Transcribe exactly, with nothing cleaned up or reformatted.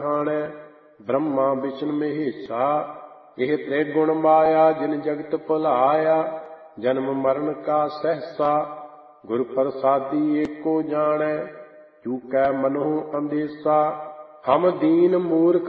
ਬਖਾਣੈ। ਬ੍ਰਹਮਾ ਵਿਸ਼ਨ ਮਹੇਸ਼ਾ ਇਹ ਤ੍ਰਿਗੁਣ ਮਾਇਆ, ਜਿਨ ਜਗਤ ਭੁਲਾਇਆ। ਜਨਮ ਮਰਨ ਕਾ ਸਹਿਸਾ ਗੁਰ ਪ੍ਰਸਾਦੀ ਏਕੋ ਜਾਣੈ। ਚੂਕੈ ਮਨਹੁ ਅੰਦੇਸਾ ਹਮ ਦੀਨ ਮੂਰਖ